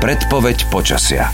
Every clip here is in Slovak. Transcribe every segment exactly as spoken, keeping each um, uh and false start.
Predpoveď počasia.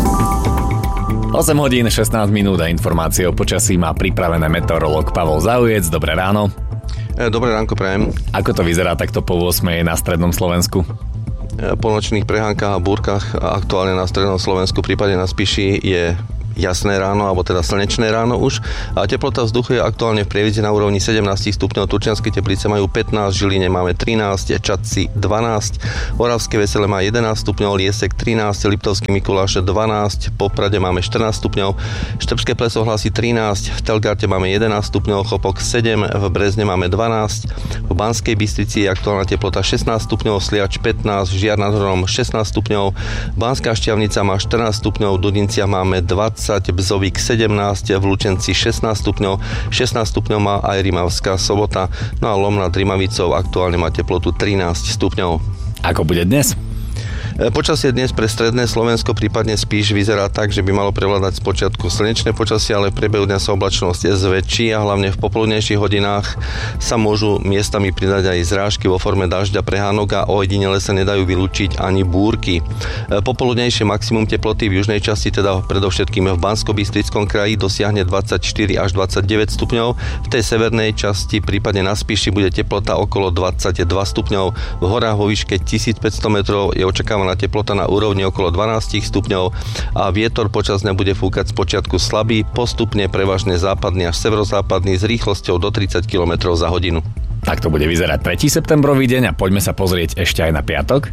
osem hodín šestnásť minút a informácie o počasí má pripravené meteorológ Pavol Zaujec. Dobré ráno. Dobré ránko prajem. Ako to vyzerá takto po ôsmej na strednom Slovensku? Po nočných prehánkach a búrkach aktuálne na strednom Slovensku, prípadne na Spiši, je jasné ráno, alebo teda slnečné ráno už. A teplota vzduchu je aktuálne v Prievidzi na úrovni sedemnásť stupňov, Turčianske Teplice majú pätnásť, Žiline máme trinásť, Čadci dvanásť, Oravské Veselé má jedenásť stupňov, Liesek trinásť, Liptovský Mikuláš dvanásť, v Poprade máme štrnásť stupňov, Štrbské Plesohlasy trinásť, v Telgarte máme jedenásť stupňov, Chopok sedem, v Brezne máme dvanásť, v Banskej Bystrici je aktuálna teplota šestnásť stupňov, Sliač pätnásť, Žiar nad Hronom šestnásť stupňov, Banská Štiavnica má štrnásť stupňov, v Dudinciach máme dvadsať, Bzovík sedemnásť, v Lučenci šestnásť stupňov, šestnásť stupňov má aj Rimavská Sobota, no a Lom nad Rimavicou aktuálne má teplotu trinásť stupňov. Ako bude dnes? Počasie dnes pre stredné Slovensko, prípadne Spíš, vyzerá tak, že by malo prevládať spočiatku slnečné počasie, ale v priebehu dňa sa oblačnosť zväčší a hlavne v popoludnejších hodinách sa môžu miestami pridať aj zrážky vo forme dažďa, prehánok a ojedinele sa nedajú vylúčiť ani búrky. Popoludnejšie maximum teploty v južnej časti, teda predovšetkým v Banskobystrickom kraji, dosiahne dvadsaťštyri až dvadsaťdeväť stupňov. V tej severnej časti, prípadne na Spíši, bude teplota okolo dvadsaťdva stupňov. V horách vo výške tisícpäťsto metrov je očakávaná teplota na úrovni okolo dvanásť stupňov a vietor počas dňa bude fúkať spočiatku slabý, postupne prevažne západný až severozápadný s rýchlosťou do tridsať kilometrov za hodinu. Tak to bude vyzerať tretieho septembrový deň a poďme sa pozrieť ešte aj na piatok.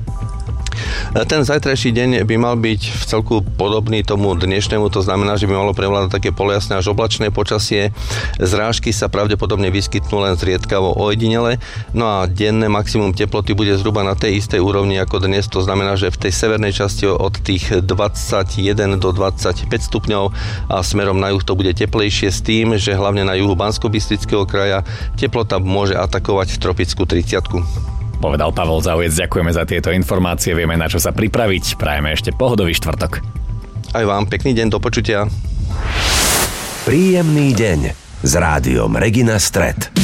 Ten zajtrajší deň by mal byť v celku podobný tomu dnešnému, to znamená, že by malo prevládať také polojasné až oblačné počasie. Zrážky sa pravdepodobne vyskytnú len zriedkavo ojedinele, no a denné maximum teploty bude zhruba na tej istej úrovni ako dnes, to znamená, že v tej severnej časti od tých dvadsaťjeden do dvadsaťpäť stupňov a smerom na juh to bude teplejšie s tým, že hlavne na juhu Banskobystrického kraja teplota môže atakovať tropickú tridsiatku. Povedal Pavol Zaujec, ďakujeme za tieto informácie, vieme na čo sa pripraviť, prajeme ešte pohodový štvrtok. Aj vám pekný deň, do počutia. Príjemný deň s rádiom Regina Stret.